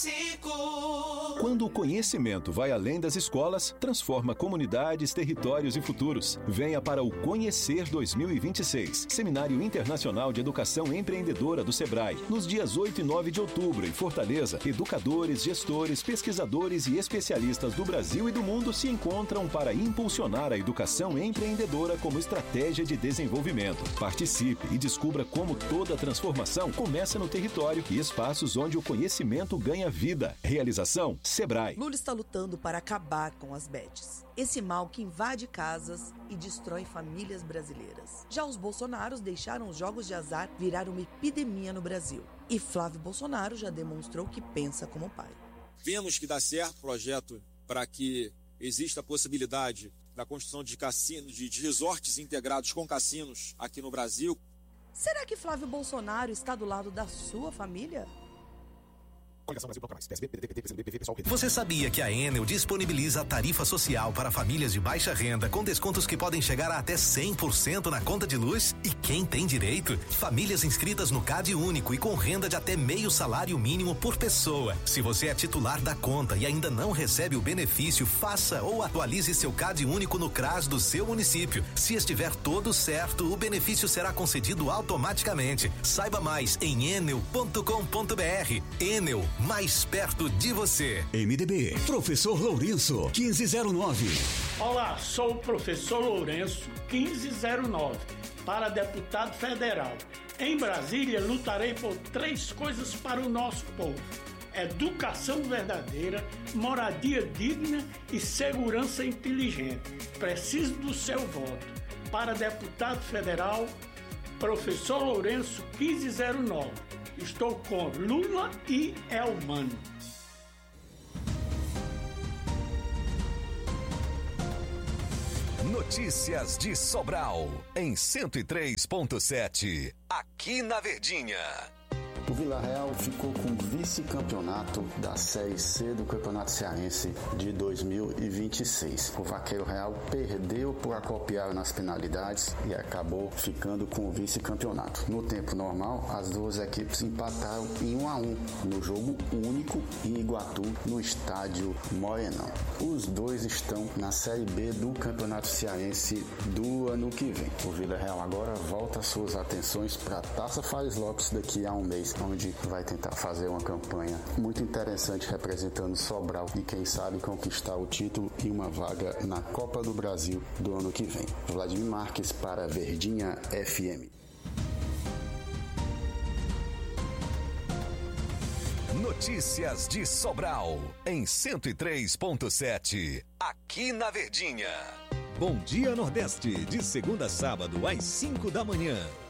105. Quando o conhecimento vai além das escolas, transforma comunidades, territórios e futuros. Venha para o Conhecer 2026, Seminário Internacional de Educação Empreendedora do Sebrae. Nos dias 8 e 9 de outubro, em Fortaleza, educadores, gestores, pesquisadores e especialistas do Brasil e do mundo se encontram para impulsionar a educação empreendedora como estratégia de desenvolvimento. Participe e descubra como toda transformação começa no território e espaços onde o conhecimento ganha vida. Realização Sebrae. Lula está lutando para acabar com as bets. Esse mal que invade casas e destrói famílias brasileiras. Já os Bolsonaros deixaram os jogos de azar virar uma epidemia no Brasil. E Flávio Bolsonaro já demonstrou que pensa como pai. Vemos que dá certo o projeto para que exista a possibilidade da construção de cassinos, de resorts integrados com cassinos aqui no Brasil. Será que Flávio Bolsonaro está do lado da sua família? Você sabia que a Enel disponibiliza a tarifa social para famílias de baixa renda com descontos que podem chegar a até 100% na conta de luz? E quem tem direito? Famílias inscritas no CAD único e com renda de até meio salário mínimo por pessoa. Se você é titular da conta e ainda não recebe o benefício, faça ou atualize seu CAD único no CRAS do seu município. Se estiver tudo certo, o benefício será concedido automaticamente. Saiba mais em enel.com.br. Enel, mais perto de você. MDB, Professor Lourenço, 1509. Olá, sou o professor Lourenço, 1509, para deputado federal. Em Brasília, lutarei por 3 coisas para o nosso povo: educação verdadeira, moradia digna e segurança inteligente. Preciso do seu voto. Para deputado federal, professor Lourenço, 1509. Estou com Lula e Elmano. Notícias de Sobral, em 103.7, aqui na Verdinha. O Vila Real ficou com o vice-campeonato da Série C do Campeonato Cearense de 2026. O Vaqueiro Real perdeu por acopiar nas penalidades e acabou ficando com o vice-campeonato. No tempo normal, as duas equipes empataram em 1-1 no jogo único em Iguatu, no estádio Morenão. Os dois estão na Série B do Campeonato Cearense do ano que vem. O Vila Real agora volta suas atenções para a Taça Fares Lopes daqui a um mês, onde vai tentar fazer uma campanha muito interessante representando Sobral e quem sabe conquistar o título e uma vaga na Copa do Brasil do ano que vem. Vladimir Marques para Verdinha FM. Notícias de Sobral, em 103.7, aqui na Verdinha. Bom Dia Nordeste, de segunda a sábado às 5 da manhã.